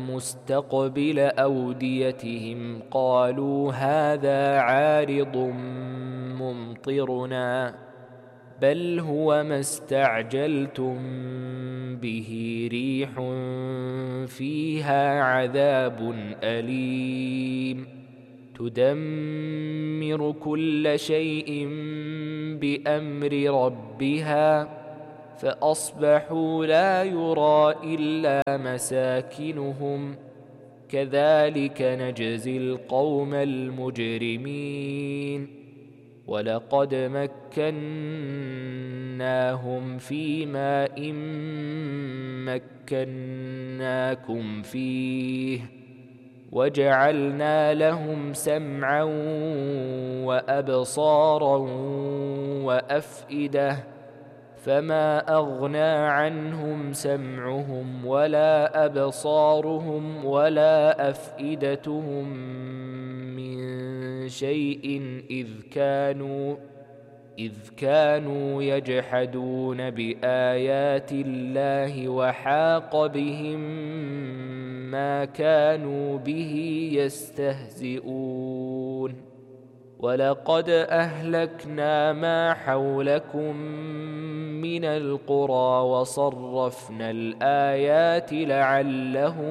مستقبل أوديتهم قالوا هذا عارض ممطرنا بل هو ما استعجلتم به ريح فيها عذاب أليم تدمر كل شيء بأمر ربها فأصبحوا لا يرى إلا مساكنهم كذلك نجزي القوم المجرمين ولقد مكناهم في ماء مكناكم فيه وجعلنا لهم سمعا وأبصارا وأفئدة فما أغنى عنهم سمعهم ولا أبصارهم ولا أفئدتهم من شيء إذ كانوا يجحدون بآيات الله وحاق بهم ما كانوا به يستهزئون ولقد أهلكنا ما حولكم من القرى وصرفنا الآيات لعلهم